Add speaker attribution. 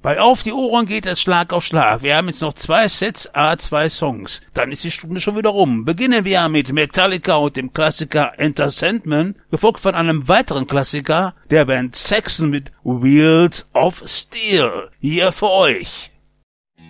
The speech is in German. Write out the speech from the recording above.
Speaker 1: Bei Auf die Ohren geht es Schlag auf Schlag. Wir haben jetzt noch 2 Sets, 2 Songs. Dann ist die Stunde schon wieder rum. Beginnen wir mit Metallica und dem Klassiker Enter Sandman, gefolgt von einem weiteren Klassiker der Band Saxon mit Wheels of Steel. Hier für euch.